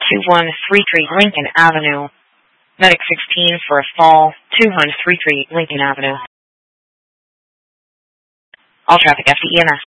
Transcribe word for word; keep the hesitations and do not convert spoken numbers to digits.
two one three three Lincoln Avenue. Medic sixteen for a fall, two one three three Lincoln Avenue. All traffic F D E M S.